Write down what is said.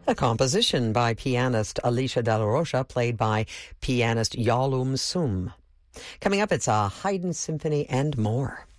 A composition by pianist Alicia Della Rocha, played by pianist Yalum Sum. Coming up, it's a Haydn symphony and more.